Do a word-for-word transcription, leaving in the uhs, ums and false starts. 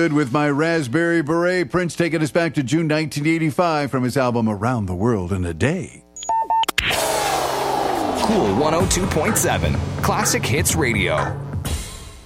With My Raspberry Beret, Prince taking us back to June nineteen eighty-five from his album Around the World in a Day. Cool one oh two point seven, Classic Hits Radio.